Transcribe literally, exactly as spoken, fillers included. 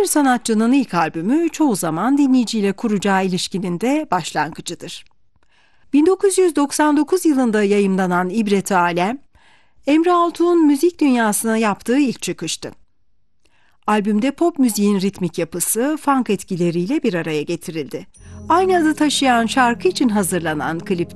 Bir sanatçının ilk albümü çoğu zaman dinleyiciyle kuracağı ilişkinin de başlangıcıdır. bin dokuz yüz doksan dokuz yılında yayımlanan İbret-i Alem, Emre Altuğ'un müzik dünyasına yaptığı ilk çıkıştı. Albümde pop müziğin ritmik yapısı, funk etkileriyle bir araya getirildi. Aynı adı taşıyan şarkı için hazırlanan klip